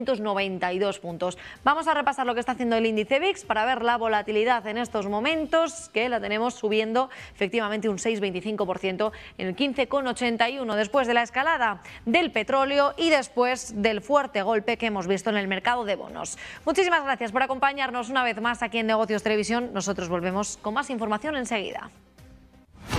92 puntos. Vamos a repasar lo que está haciendo el índice VIX para ver la volatilidad en estos momentos, que la tenemos subiendo efectivamente un 6,25% en el 15,81 después de la escalada del petróleo y después del fuerte golpe que hemos visto en el mercado de bonos. Muchísimas gracias por acompañarnos una vez más aquí en Negocios Televisión. Nosotros volvemos con más información enseguida.